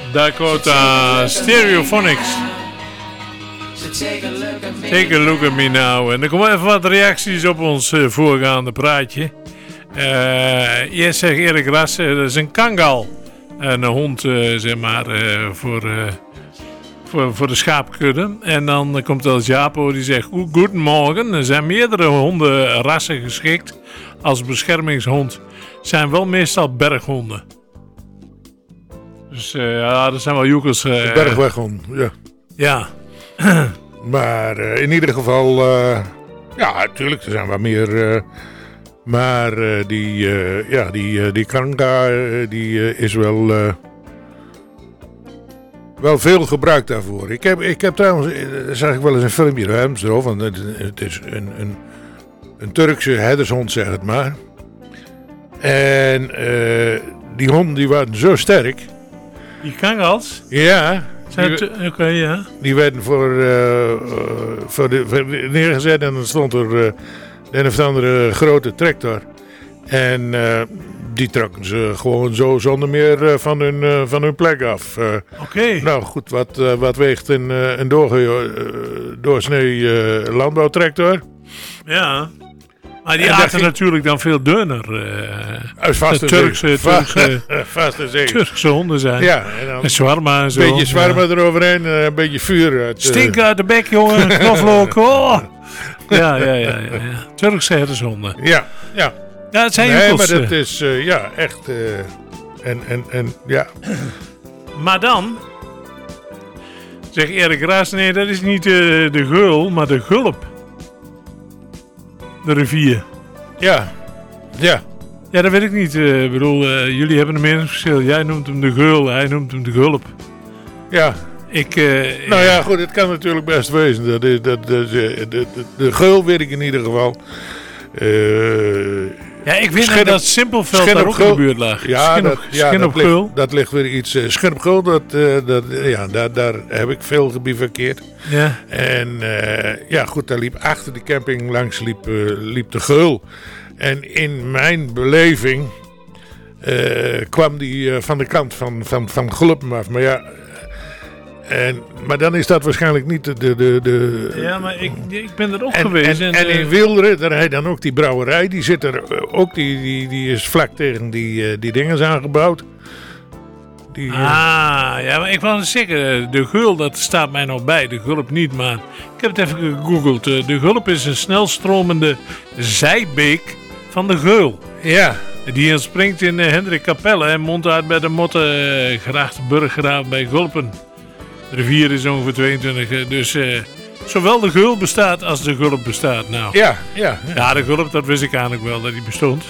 Dakota Stereophonics. Take a look at me now. En er komen even wat reacties op ons voorgaande praatje. Eerst zegt Erik Ras, dat is een kangal. Een hond, zeg maar, voor de schaapkudde. En dan komt El Japo, die zegt, goedemorgen. Er zijn meerdere hondenrassen geschikt als beschermingshond. Zijn wel meestal berghonden. Dus ja, dat zijn wel joekels. Bergweghond, ja. Ja. Maar in ieder geval, ja, natuurlijk, er zijn wat meer. Maar die Kanga, die is wel veel gebruikt daarvoor. Ik heb trouwens, daar zag ik wel eens een filmpje, daar hebben ze erover. Want het is een Turkse herdershond, zeg het maar. En die honden die waren zo sterk. Die Kangals? Ja. Oké, ja. Die werden voor neergezet en dan stond er een of andere grote tractor. En die trokken ze gewoon zo zonder meer van hun plek af. Oké. Nou goed, wat weegt een doorsnee landbouwtractor? Ja. Maar die aten natuurlijk dan veel dunner. Turkse honden zijn. Ja, en shawarma en zo. Een beetje shawarma eroverheen, een beetje vuur uit. Stink uit de bek, jongen. Knoflook. Oh. Ja. Turkse herdershonden. Ja. Ja, het zijn nee, joekels. Maar dat is echt. En ja. Maar dan zegt Erik Raas, nee, dat is niet de geul, maar de gulp. De rivier. Ja, dat weet ik niet. Ik bedoel, jullie hebben een meningsverschil. Jij noemt hem de geul, hij noemt hem de gulp. Ja. Nou ja, goed, het kan natuurlijk best wezen. De geul weet ik in ieder geval. Ja, ik weet dat Simpelveld daar ook in de buurt lag. Ja, Schin op geul. Dat ligt weer iets. Schin op geul, daar heb ik veel gebivakkeerd. Ja. En ja, goed, daar liep achter de camping langs liep de geul. En in mijn beleving kwam die van de kant van Gulpen af. Maar ja, maar dan is dat waarschijnlijk niet de... Ja, maar ik ben er ook geweest. En in Wilderen, daar heb je dan ook die brouwerij. Die zit er ook, die is vlak tegen die dingen aangebouwd. Ja, maar ik wou zeggen, de geul, dat staat mij nog bij. De gulp niet, maar ik heb het even gegoogeld. De gulp is een snelstromende zijbeek van de geul. Ja. Die ontspringt in Hendrik Kapelle en mondt uit bij de Mottegracht Burggraaf bij Gulpen. De rivier is ongeveer 22, dus zowel de geul bestaat als de gulp bestaat. Nou. Ja, de gulp, dat wist ik eigenlijk wel, dat die bestond.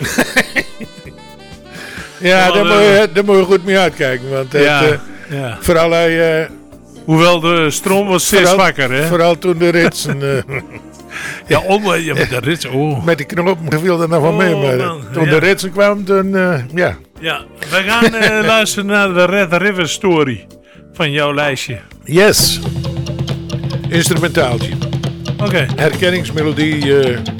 Ja, daar moet je goed mee uitkijken. Want vooral hoewel de stroom was steeds zwakker, hè? Vooral toen de ritsen... met de ritsen, met die knopen viel er nog van mee. Maar toen de ritsen kwamen, toen... Ja, we gaan luisteren naar de Red River Story van jouw lijstje. Yes. Instrumentaaltje. Oké. Herkenningsmelodie...